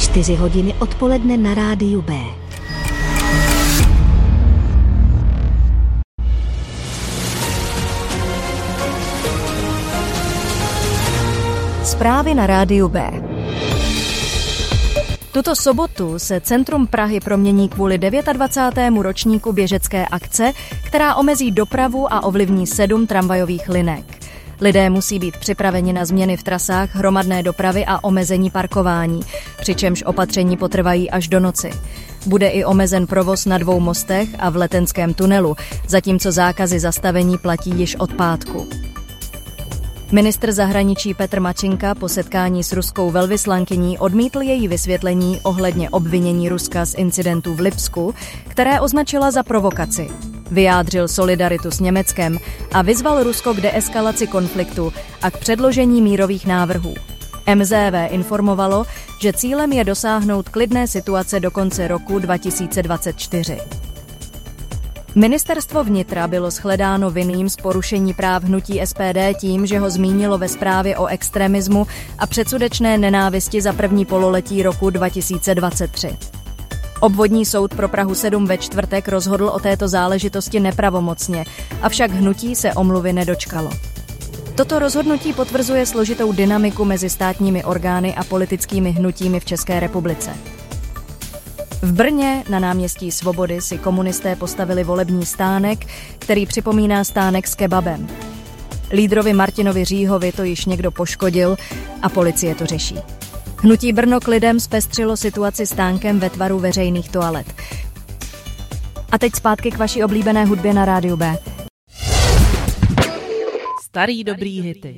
4 hodiny odpoledne na rádiu B. Zprávy na rádiu B. Tuto sobotu se centrum Prahy promění kvůli 29. ročníku běžecké akce, která omezí dopravu a ovlivní 7 tramvajových linek. Lidé musí být připraveni na změny v trasách hromadné dopravy a omezení parkování, přičemž opatření potrvají až do noci. Bude i omezen provoz na 2 mostech a v Letenském tunelu, zatímco zákazy zastavení platí již od pátku. Ministr zahraničí Petr Mačinka po setkání s ruskou velvyslankyní odmítl její vysvětlení ohledně obvinění Ruska z incidentu v Lipsku, které označila za provokaci. Vyjádřil solidaritu s Německem a vyzval Rusko k deeskalaci konfliktu a k předložení mírových návrhů. MZV informovalo, že cílem je dosáhnout klidné situace do konce roku 2024. Ministerstvo vnitra bylo shledáno vinným z porušení práv hnutí SPD tím, že ho zmínilo ve zprávě o extremismu a předsudečné nenávisti za první pololetí roku 2023. Obvodní soud pro Prahu 7 ve čtvrtek rozhodl o této záležitosti nepravomocně, avšak hnutí se omluvy nedočkalo. Toto rozhodnutí potvrzuje složitou dynamiku mezi státními orgány a politickými hnutími v České republice. V Brně na náměstí Svobody si komunisté postavili volební stánek, který připomíná stánek s kebabem. Lídrovi Martinovi Říhovi to již někdo poškodil a policie to řeší. Hnutí Brno k lidem zpestřilo situaci stánkem ve tvaru veřejných toalet. A teď zpátky k vaší oblíbené hudbě na rádiu B. Starý dobrý hity.